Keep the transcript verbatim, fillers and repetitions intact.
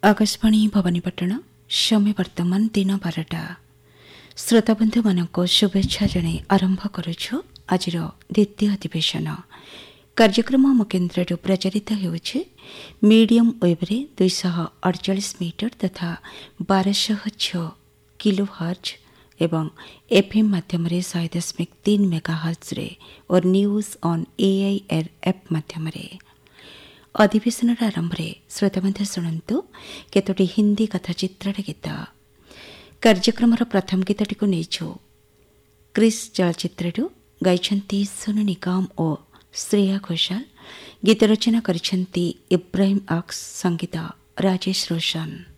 आकाशवाणी भवानीपटण समय वर्तमान दिन बारटा श्रोताबंधु मानक शुभेच्छा जणे आरंभ करुछु आजिर द्वितीय अधिवेशन कार्यक्रम आम केन्द्र प्रचारित होउछि मीडियम वेव्रे दुईश अड़चाश मीटर तथा बारश छ किलो हर्ज एवं एफएम माध्यम शहे दशमिक तीन मेगा हर्ज और न्यूज ऑन एआईआर एप माध्यम अधिवेशन आरंभ श्रोता मध्य शुणु केतोटी हिंदी कथाचित्र गीत कार्यक्रम प्रथम गीतटी को नहींछु क्रिस चलचित्र गाइछंती सोनू निगम और श्रेया घोषाल गीत रचना करिछंती इब्राहिम अक्स संगीत राजेश रोशन।